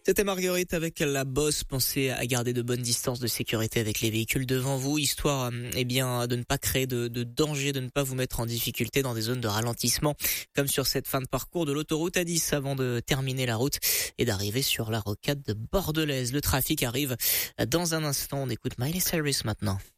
C'était Marguerite avec la Bosse. Pensez à garder de bonnes distances de sécurité avec les véhicules devant vous, histoire de ne pas créer de danger, de ne pas vous mettre en difficulté dans des zones de ralentissement, comme sur cette fin de parcours de l'autoroute A10 avant de terminer la route et d'arriver sur la rocade de Bordelaise. Le trafic arrive dans un instant. On écoute Miley Cyrus maintenant.